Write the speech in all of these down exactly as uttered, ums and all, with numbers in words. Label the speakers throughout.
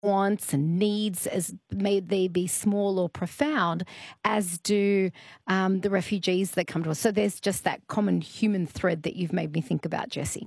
Speaker 1: wants and needs, as may they be small or profound, as do um, the refugees that come to us. So there's just that common human thread that you've made me think about, Jessie.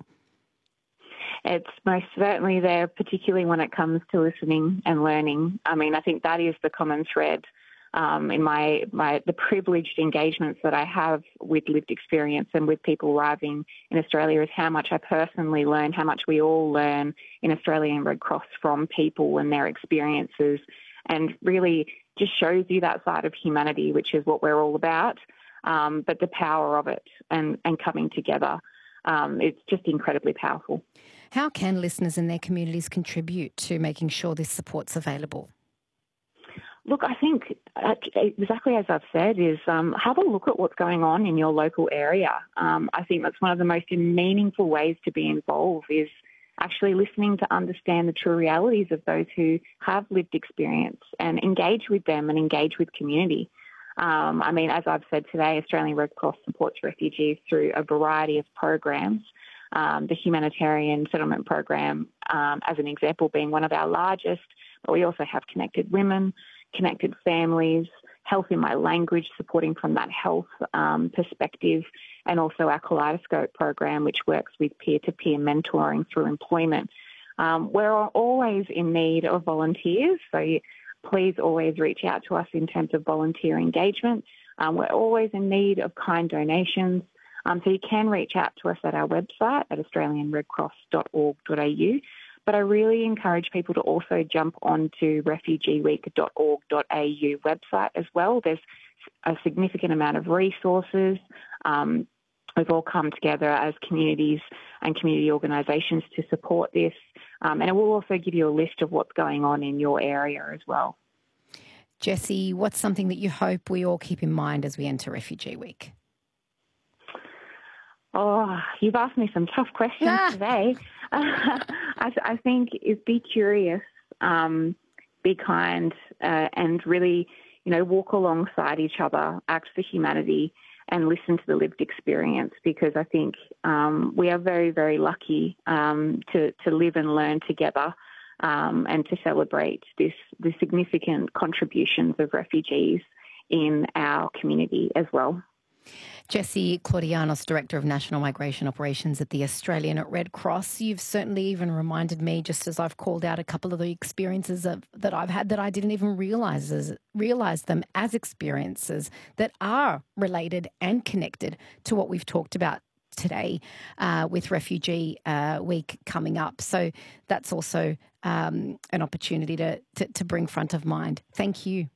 Speaker 2: It's most certainly there, particularly when it comes to listening and learning. I mean, I think that is the common thread um, in my, my the privileged engagements that I have with lived experience and with people arriving in Australia, is how much I personally learn, how much we all learn in Australian Red Cross from people and their experiences, and really just shows you that side of humanity, which is what we're all about, um, but the power of it and, and coming together. Um, it's just incredibly powerful.
Speaker 1: How can listeners in their communities contribute to making sure this support's available?
Speaker 2: Look, I think exactly as I've said is um, have a look at what's going on in your local area. Um, I think that's one of the most meaningful ways to be involved, is actually listening to understand the true realities of those who have lived experience and engage with them and engage with community. Um, I mean, as I've said today, Australian Red Cross supports refugees through a variety of programs. Um, the humanitarian settlement program, um, as an example, being one of our largest, but we also have Connected Women, Connected Families, Health in My Language, supporting from that health um, perspective, and also our Kaleidoscope program, which works with peer-to-peer mentoring through employment. Um, we're always in need of volunteers, so you, please always reach out to us in terms of volunteer engagement. Um, we're always in need of kind donations. Um, so you can reach out to us at our website at australian red cross dot org dot a u. But I really encourage people to also jump onto refugee week dot org dot a u website as well. There's a significant amount of resources. Um, we've all come together as communities and community organisations to support this. Um, and it will also give you a list of what's going on in your area as well.
Speaker 1: Jessie, what's something that you hope we all keep in mind as we enter Refugee Week?
Speaker 2: Oh, you've asked me some tough questions ah. today. Uh, I, I think is be curious, um, be kind, uh, and really, you know, walk alongside each other, act for humanity, and listen to the lived experience. Because I think um, we are very, very lucky um, to to live and learn together, um, and to celebrate this the significant contributions of refugees in our community as well.
Speaker 1: Jessie Claudianos, Director of National Migration Operations at the Australian Red Cross. You've certainly even reminded me, just as I've called out a couple of the experiences of, that I've had that I didn't even realise as, realise them as experiences that are related and connected to what we've talked about today uh, with Refugee uh, Week coming up. So that's also um, an opportunity to, to, to bring front of mind. Thank you.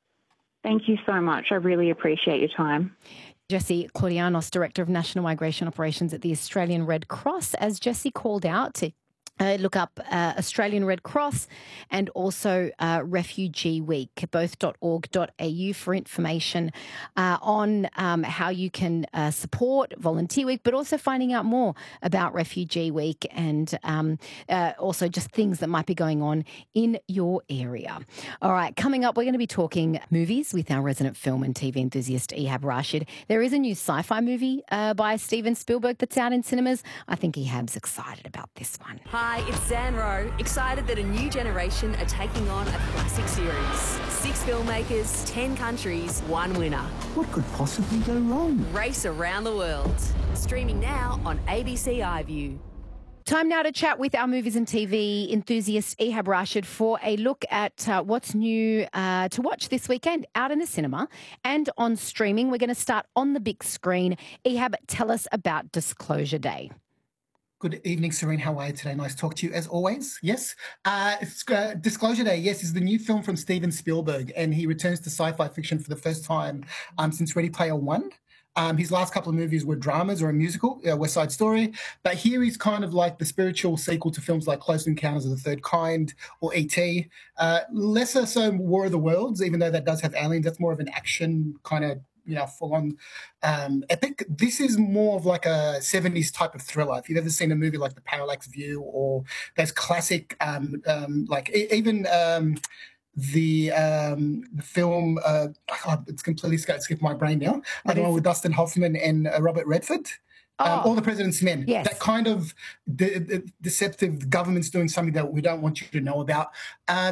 Speaker 2: Thank you so much. I really appreciate your time.
Speaker 1: Jessie Claudianos, Director of National Migration Operations at the Australian Red Cross. As Jessie called out, to uh, look up uh, Australian Red Cross and also uh, Refugee Week, both .org dot a u for information uh, on um, how you can uh, support Volunteer Week, but also finding out more about Refugee Week and um, uh, also just things that might be going on in your area. All right, coming up, we're going to be talking movies with our resident film and T V enthusiast, Ehab Rashid. There is a new sci-fi movie uh, by Steven Spielberg that's out in cinemas. I think Ehab's excited about this one.
Speaker 3: Hi, it's Zan Rowe, excited that a new generation are taking on a classic series. Six filmmakers, ten countries, one winner.
Speaker 4: What could possibly go wrong?
Speaker 3: Race around the world. Streaming now on A B C iView.
Speaker 1: Time now to chat with our movies and T V enthusiast Ehab Rashid for a look at uh, what's new uh, to watch this weekend out in the cinema and on streaming. We're going to start on the big screen. Ehab, tell us about Disclosure Day.
Speaker 5: Good evening, Serene. How are you today? Nice to talk to you as always. Yes. Uh, it's, uh, Disclosure Day, yes, is the new film from Steven Spielberg, and he returns to sci-fi fiction for the first time um, since Ready Player One. Um, his last couple of movies were dramas or a musical, uh, West Side Story. But here he's kind of like the spiritual sequel to films like Close Encounters of the Third Kind or E T Uh, lesser so War of the Worlds, even though that does have aliens. That's more of an action kind of, you know, full-on um, epic. This is more of like a seventies type of thriller. If you've ever seen a movie like The Parallax View or those classic, um, um, like e- even um, the um, the film, uh, oh, it's completely skipped my brain now, uh, the one with Dustin Hoffman and uh, Robert Redford. Um,
Speaker 1: oh.
Speaker 5: All the President's Men.
Speaker 1: Yes.
Speaker 5: That kind of de- de- deceptive government's doing something that we don't want you to know about. Um,